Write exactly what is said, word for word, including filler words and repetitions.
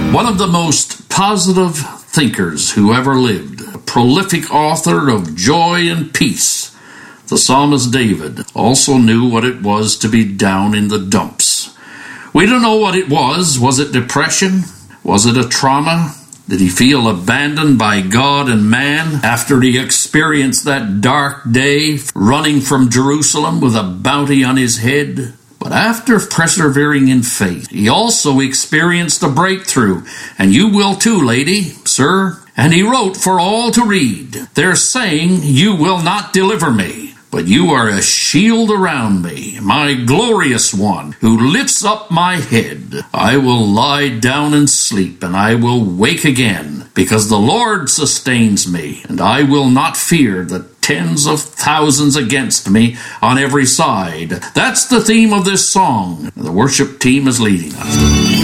One of the most positive thinkers who ever lived, a prolific author of joy and peace, the psalmist David also knew what it was to be down in the dumps. We don't know what it was. Was it depression? Was it a trauma? Did he feel abandoned by God and man after he experienced that dark day running from Jerusalem with a bounty on his head? But after persevering in faith, he also experienced a breakthrough, and you will too, lady, sir. And he wrote for all to read, "They're saying you will not deliver me, but you are a shield around me, my glorious one, who lifts up my head. I will lie down and sleep, and I will wake again, because the Lord sustains me, and I will not fear the tens of thousands against me on every side." That's the theme of this song. The worship team is leading us.